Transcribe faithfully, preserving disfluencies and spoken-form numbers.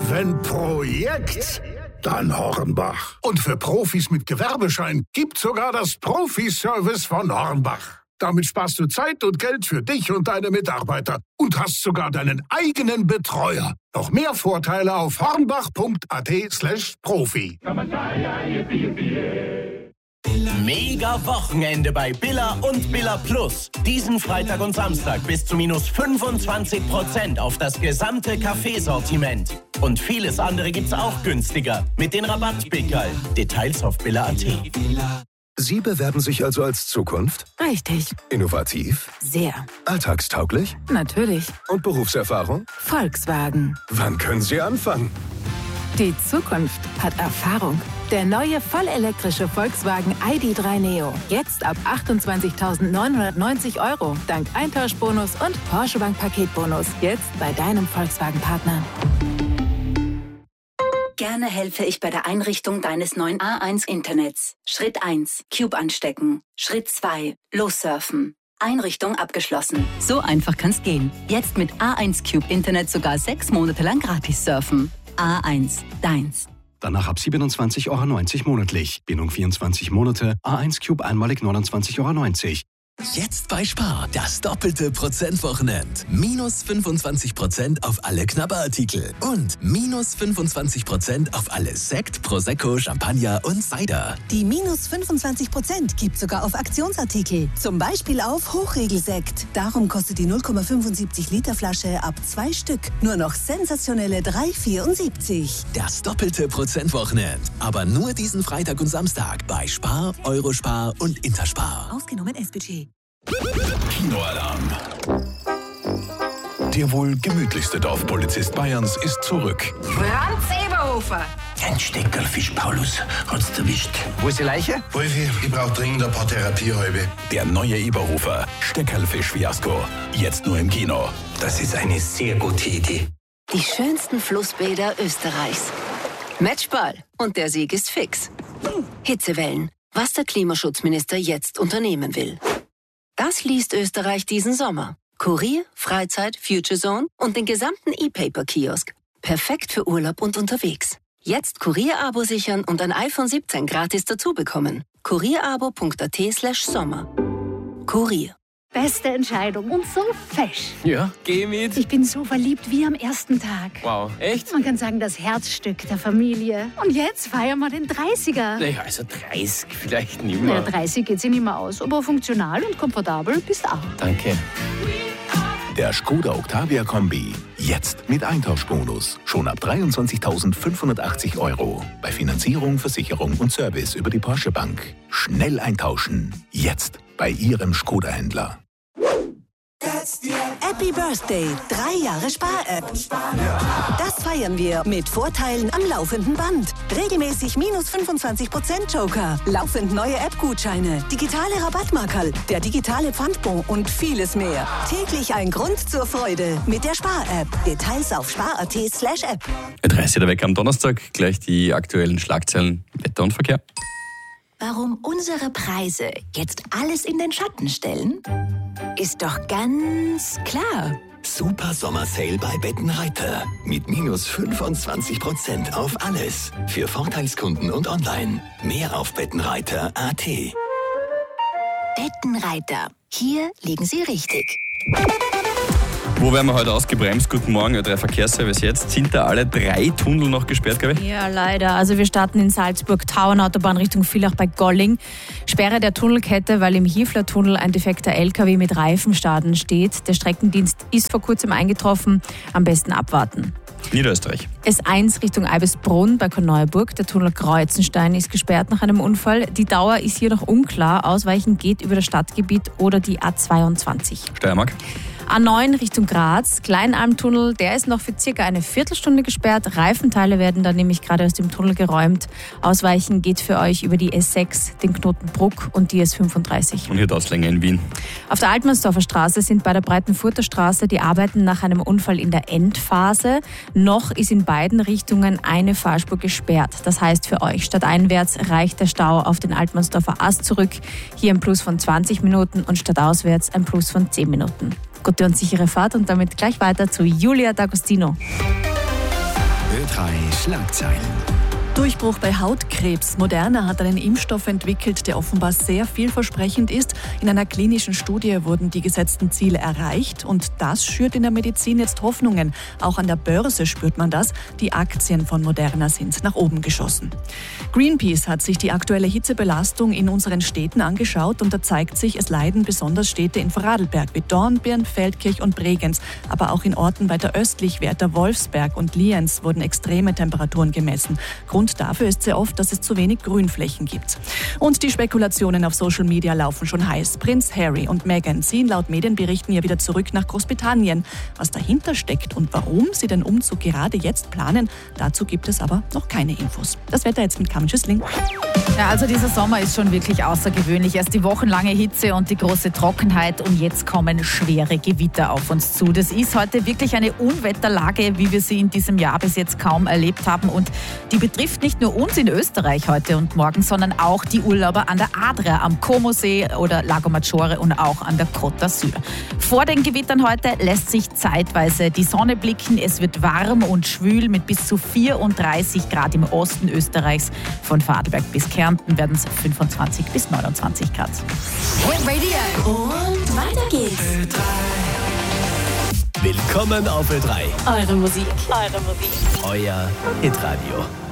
Wenn Projekt, dann Hornbach. Und für Profis mit Gewerbeschein gibt's sogar das Profi-Service von Hornbach. Damit sparst du Zeit und Geld für dich und deine Mitarbeiter und hast sogar deinen eigenen Betreuer. Noch mehr Vorteile auf hornbach.at slash Profi. Mega Wochenende bei Billa und Billa Plus. Diesen Freitag und Samstag bis zu minus fünfundzwanzig Prozent auf das gesamte Kaffeesortiment. Und vieles andere gibt's auch günstiger mit den Rabattpickerl. Details auf billa punkt at. Sie bewerben sich also als Zukunft? Richtig. Innovativ? Sehr. Alltagstauglich? Natürlich. Und Berufserfahrung? Volkswagen. Wann können Sie anfangen? Die Zukunft hat Erfahrung. Der neue vollelektrische Volkswagen I D drei Neo. Jetzt ab achtundzwanzigtausendneunhundertneunzig Euro. Dank Eintauschbonus und Porsche Bank Paketbonus. Jetzt bei deinem Volkswagen-Partner. Gerne helfe ich bei der Einrichtung deines neuen A eins Internets. Schritt eins. Cube anstecken. Schritt zwei. Lossurfen. Einrichtung abgeschlossen. So einfach kann's gehen. Jetzt mit A eins Cube Internet sogar sechs Monate lang gratis surfen. A eins. Deins. Danach ab siebenundzwanzig Euro neunzig monatlich. Bindung vierundzwanzig Monate. A eins Cube einmalig neunundzwanzig Euro neunzig. Jetzt bei Spar, das doppelte Prozentwochenend. Minus fünfundzwanzig Prozent auf alle Knabberartikel und minus fünfundzwanzig Prozent auf alle Sekt, Prosecco, Champagner und Cider. Die minus fünfundzwanzig Prozent gibt sogar auf Aktionsartikel. Zum Beispiel auf Hochregelsekt. Darum kostet die null Komma fünfundsiebzig Liter Flasche ab zwei Stück nur noch sensationelle drei Komma vierundsiebzig. Das doppelte Prozentwochenend. Aber nur diesen Freitag und Samstag bei Spar, Eurospar und Interspar. Ausgenommen S-Budget. Kinoalarm. Der wohl gemütlichste Dorfpolizist Bayerns ist zurück. Franz Eberhofer. Ein Steckerlfisch, Paulus, hat's erwischt. Wo ist die Leiche? Wolfi, ich brauch dringend ein paar Therapiehalbe. Der neue Eberhofer, Steckerlfisch-Fiasko. Jetzt nur im Kino. Das ist eine sehr gute Idee. Die schönsten Flussbäder Österreichs. Matchball. Und der Sieg ist fix. Hitzewellen. Was der Klimaschutzminister jetzt unternehmen will. Das liest Österreich diesen Sommer. Kurier, Freizeit, Future Zone und den gesamten E-Paper-Kiosk. Perfekt für Urlaub und unterwegs. Jetzt Kurier-Abo sichern und ein iPhone siebzehn gratis dazu bekommen. kurierabo.at slash Sommer. Kurier. Beste Entscheidung und so fesch. Ja, geh mit. Ich bin so verliebt wie am ersten Tag. Wow, echt? Man kann sagen, das Herzstück der Familie. Und jetzt feiern wir den dreißiger. Naja, also dreißig vielleicht nicht mehr. Naja, dreißig geht sich nicht mehr aus, aber funktional und komfortabel bist auch. Danke. Der Skoda Octavia Kombi. Jetzt mit Eintauschbonus. Schon ab dreiundzwanzigtausendfünfhundertachtzig Euro. Bei Finanzierung, Versicherung und Service über die Porsche Bank. Schnell eintauschen. Jetzt bei Ihrem Skoda-Händler. Happy Birthday, drei Jahre Spar-App. Das feiern wir mit Vorteilen am laufenden Band. Regelmäßig minus fünfundzwanzig Prozent Joker, laufend neue App-Gutscheine, digitale Rabattmarkerl, der digitale Pfandbon und vieles mehr. Täglich ein Grund zur Freude mit der Spar-App. Details auf spar.at slash app. dreißig der Weg am Donnerstag, gleich die aktuellen Schlagzeilen Wetter und Verkehr. Warum unsere Preise jetzt alles in den Schatten stellen? Ist doch ganz klar. Super Sommersale bei Bettenreiter. Mit minus fünfundzwanzig Prozent auf alles. Für Vorteilskunden und online. Mehr auf bettenreiter punkt at. Bettenreiter. Hier liegen Sie richtig. Wo werden wir heute ausgebremst? Guten Morgen, Ö drei Verkehrsservice jetzt. Sind da alle drei Tunnel noch gesperrt, glaube ich? Ja, leider. Also wir starten in Salzburg-Tauern, Autobahn Richtung Villach bei Golling. Sperre der Tunnelkette, weil im Hiefler-Tunnel ein defekter L K W mit Reifenschaden steht. Der Streckendienst ist vor kurzem eingetroffen. Am besten abwarten. Niederösterreich. S eins Richtung Eibisbrunn bei Korneuburg. Der Tunnel Kreuzenstein ist gesperrt nach einem Unfall. Die Dauer ist hier noch unklar. Ausweichen geht über das Stadtgebiet oder die A zweiundzwanzig. Steiermark. A neun Richtung Graz, Kleinalmtunnel, der ist noch für circa eine Viertelstunde gesperrt. Reifenteile werden dann nämlich gerade aus dem Tunnel geräumt. Ausweichen geht für euch über die S sechs, den Knoten Bruck und die S fünfunddreißig. Und hier Dauslänge in Wien. Auf der Altmannsdorfer Straße sind bei der Breitenfurter Straße die Arbeiten nach einem Unfall in der Endphase. Noch ist in beiden Richtungen eine Fahrspur gesperrt. Das heißt für euch, stadteinwärts reicht der Stau auf den Altmannsdorfer Ast zurück. Hier ein Plus von zwanzig Minuten und stadtauswärts ein Plus von zehn Minuten. Gute und sichere Fahrt und damit gleich weiter zu Julia D'Agostino. drei Schlagzeilen. Durchbruch bei Hautkrebs. Moderna hat einen Impfstoff entwickelt, der offenbar sehr vielversprechend ist. In einer klinischen Studie wurden die gesetzten Ziele erreicht und das schürt in der Medizin jetzt Hoffnungen. Auch an der Börse spürt man das. Die Aktien von Moderna sind nach oben geschossen. Greenpeace hat sich die aktuelle Hitzebelastung in unseren Städten angeschaut und da zeigt sich, es leiden besonders Städte in Vorarlberg wie Dornbirn, Feldkirch und Bregenz. Aber auch in Orten weiter östlich, Werther Wolfsberg und Lienz wurden extreme Temperaturen gemessen. Grund dafür ist sehr oft, dass es zu wenig Grünflächen gibt. Und die Spekulationen auf Social Media laufen schon heiß. Prinz Harry und Meghan ziehen laut Medienberichten ja wieder zurück nach Großbritannien. Was dahinter steckt und warum sie den Umzug gerade jetzt planen, dazu gibt es aber noch keine Infos. Das Wetter jetzt mit Carmen Schüssling. Ja, also dieser Sommer ist schon wirklich außergewöhnlich. Erst die wochenlange Hitze und die große Trockenheit und jetzt kommen schwere Gewitter auf uns zu. Das ist heute wirklich eine Unwetterlage, wie wir sie in diesem Jahr bis jetzt kaum erlebt haben und die betrifft nicht nur uns in Österreich heute und morgen, sondern auch die Urlauber an der Adria, am Como-See oder Lago Maggiore und auch an der Côte d'Azur. Vor den Gewittern heute lässt sich zeitweise die Sonne blicken. Es wird warm und schwül mit bis zu vierunddreißig Grad im Osten Österreichs. Von Vorarlberg bis Kärnten werden es fünfundzwanzig bis neunundzwanzig Grad. Hit Radio. Und weiter geht's. Ö drei. Willkommen auf Ö drei. Eure Musik. Eure Musik. Euer Hitradio.